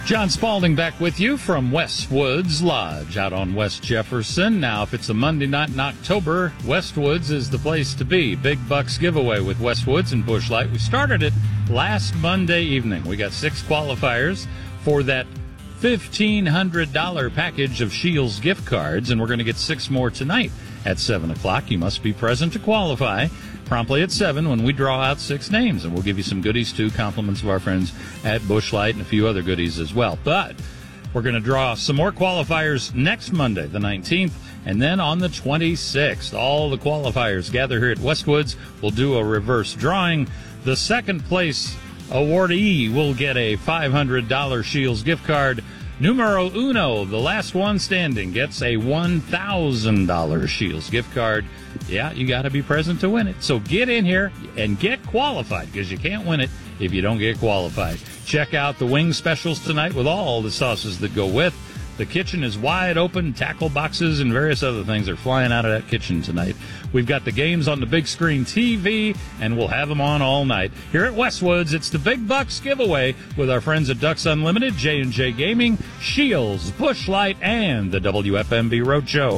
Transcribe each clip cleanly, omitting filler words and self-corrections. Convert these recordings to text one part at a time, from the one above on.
John Spalding back with you from Westwoods Lodge out on West Jefferson. Now, if it's a Monday night in October, Westwoods is the place to be. Big Bucks giveaway with Westwoods and Busch Light. We started it last Monday evening. We got 6 qualifiers for that $1,500 package of Scheels gift cards, and we're going to get 6 more tonight at 7 o'clock. You must be present to qualify promptly at 7 when we draw out 6 names, and we'll give you some goodies too, compliments of our friends at Busch Light and a few other goodies as well. But we're going to draw some more qualifiers next Monday, the 19th, and then on the 26th, all the qualifiers gather here at Westwoods. We'll do a reverse drawing. The second place awardee will get a $500 Scheels gift card. Numero uno, the last one standing, gets a $1,000 Scheels gift card. Yeah, you got to be present to win it. So get in here and get qualified, because you can't win it if you don't get qualified. Check out the wing specials tonight with all the sauces that go with. The kitchen is wide open. Tackle boxes and various other things are flying out of that kitchen tonight. We've got the games on the big screen TV, and we'll have them on all night. Here at Westwoods, it's the Big Bucks giveaway with our friends at Ducks Unlimited, J&J Gaming, Scheels, Busch Light, and the WFMB Roadshow.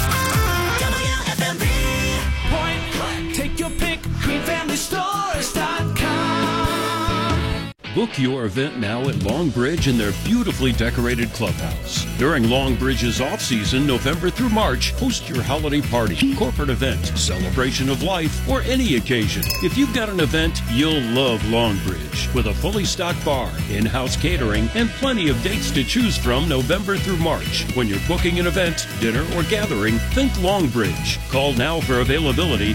WFMB. Point click. Take your pick. GreenFamilyStores.com. Book your event now at Longbridge in their beautifully decorated clubhouse. During Longbridge's off-season, November through March, host your holiday party, corporate event, celebration of life, or any occasion. If you've got an event, you'll love Longbridge. With a fully stocked bar, in-house catering, and plenty of dates to choose from November through March. When you're booking an event, dinner, or gathering, think Longbridge. Call now for availability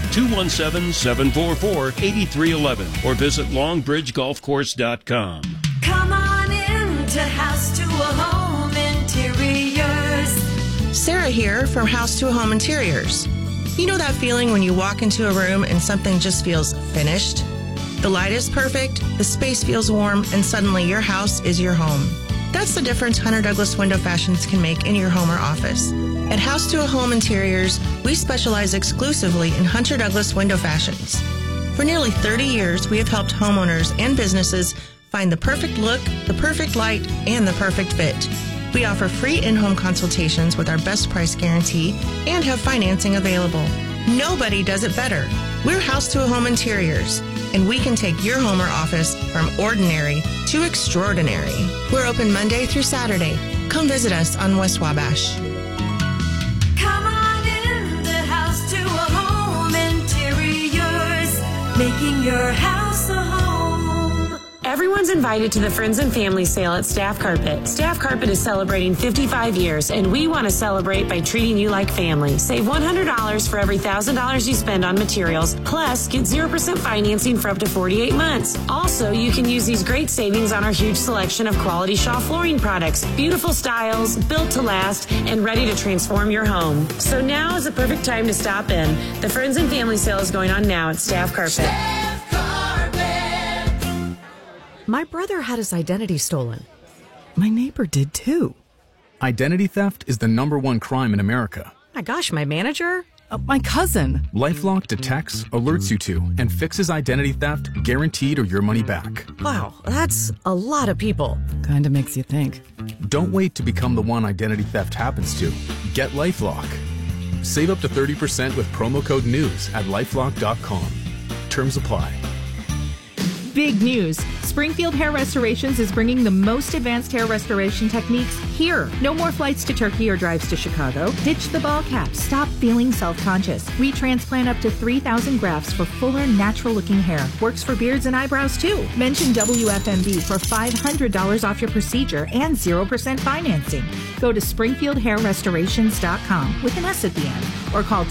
217-744-8311 or visit longbridgegolfcourse.com. Come on in to House to a Home Interiors. Sarah here from House to a Home Interiors. You know that feeling when you walk into a room and something just feels finished? The light is perfect, the space feels warm, and suddenly your house is your home. That's the difference Hunter Douglas Window Fashions can make in your home or office. At House to a Home Interiors, we specialize exclusively in Hunter Douglas Window Fashions. For nearly 30 years, we have helped homeowners and businesses find the perfect look, the perfect light, and the perfect fit. We offer free in-home consultations with our best price guarantee and have financing available. Nobody does it better. We're House to a Home Interiors, and we can take your home or office from ordinary to extraordinary. We're open Monday through Saturday. Come visit us on West Wabash. Come on in to House to a Home Interiors, making your house a home. Everyone's invited to the Friends and Family Sale at Staff Carpet. Staff Carpet is celebrating 55 years, and we want to celebrate by treating you like family. Save $100 for every $1,000 you spend on materials, plus get 0% financing for up to 48 months. Also, you can use these great savings on our huge selection of quality Shaw flooring products. Beautiful styles, built to last, and ready to transform your home. So now is the perfect time to stop in. The Friends and Family Sale is going on now at Staff Carpet. My brother had his identity stolen. My neighbor did too. Identity theft is the #1 crime in America. My gosh, my manager? My cousin. LifeLock detects, alerts you to, and fixes identity theft, guaranteed or your money back. Wow, that's a lot of people. Kinda makes you think. Don't wait to become the one identity theft happens to. Get LifeLock. Save up to 30% with promo code NEWS at LifeLock.com. Terms apply. Big news. Springfield Hair Restorations is bringing the most advanced hair restoration techniques here. No more flights to Turkey or drives to Chicago. Ditch the ball cap. Stop feeling self-conscious. We transplant up to 3,000 grafts for fuller, natural-looking hair. Works for beards and eyebrows, too. Mention WFMB for $500 off your procedure and 0% financing. Go to SpringfieldHairRestorations.com with an S at the end, or call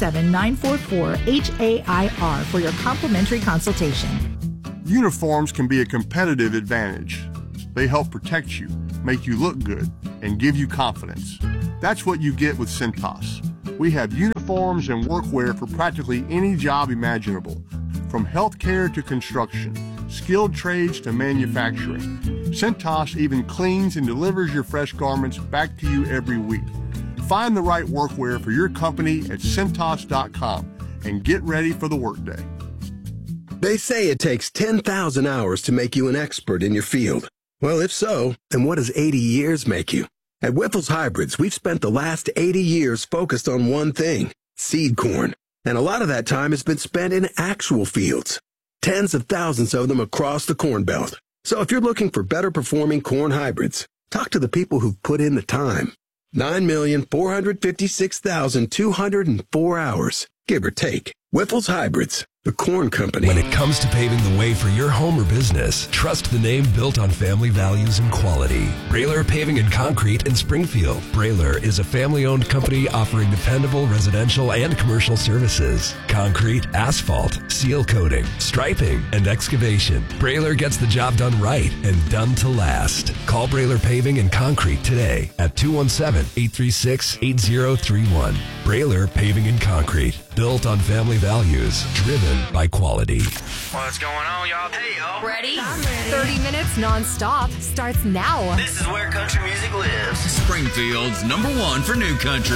217-944-HAIR for your complimentary consultation. Uniforms can be a competitive advantage. They help protect you, make you look good, and give you confidence. That's what you get with Cintas. We have uniforms and workwear for practically any job imaginable, from healthcare to construction, skilled trades to manufacturing. Cintas even cleans and delivers your fresh garments back to you every week. Find the right workwear for your company at Cintas.com and get ready for the workday. They say it takes 10,000 hours to make you an expert in your field. Well, if so, then what does 80 years make you? At Whiffles Hybrids, we've spent the last 80 years focused on one thing, seed corn. And a lot of that time has been spent in actual fields. Tens of thousands of them across the Corn Belt. So if you're looking for better performing corn hybrids, talk to the people who've put in the time. 9,456,204 hours, give or take. Whiffles Hybrids, the corn company. When it comes to paving the way for your home or business, trust the name built on family values and quality. Brailer Paving and Concrete in Springfield. Brailer is a family-owned company offering dependable residential and commercial services. Concrete, asphalt, seal coating, striping, and excavation. Brailer gets the job done right and done to last. Call Brailer Paving and Concrete today at 217-836-8031. Brailer Paving and Concrete. Built on family values, driven by quality. What's going on, y'all? Hey, y'all. Ready? 30 minutes non-stop starts now. This is where country music lives. Springfield's #1 for new country.